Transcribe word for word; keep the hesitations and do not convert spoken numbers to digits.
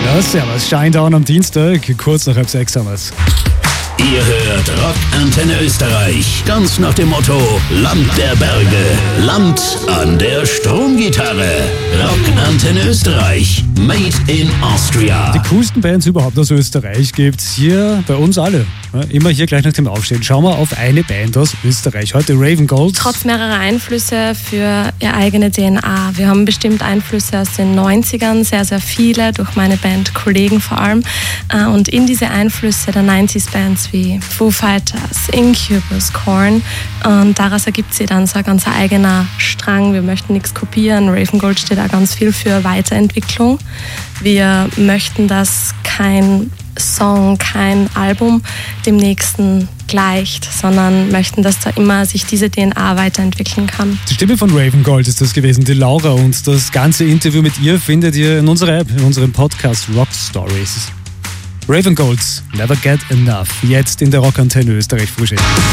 Ja, servus. Shinedown am Dienstag, kurz nach halb sechs haben wir's. Ihr hört Rock Antenne Österreich. Ganz nach dem Motto Land der Berge, Land an der Stromgitarre. Rock Antenne Österreich. Made in Austria. Die coolsten Bands überhaupt aus Österreich gibt's hier bei uns alle. Ja, immer hier gleich nach dem Aufstehen. Schauen wir auf eine Band aus Österreich. Heute Raven Gold. Trotz mehrerer Einflüsse für ihre eigene D N A. Wir haben bestimmt Einflüsse aus den neunzigern, sehr, sehr viele, durch meine Bandkollegen vor allem. Und in diese Einflüsse der neunziger-Bands wie Foo Fighters, Incubus, Korn. Und daraus ergibt sich dann so ein ganz eigener Strang. Wir möchten nichts kopieren. Raven Gold steht auch ganz viel für Weiterentwicklung. Wir möchten, dass kein Song, kein Album dem nächsten gleicht, sondern möchten, dass da immer sich diese D N A weiterentwickeln kann. Die Stimme von Raven Gold ist das gewesen, die Laura, und das ganze Interview mit ihr findet ihr in unserer App, in unserem Podcast Rock Stories. Raven Gold's Never Get Enough, jetzt in der Rock Antenne Österreich Frühschicht.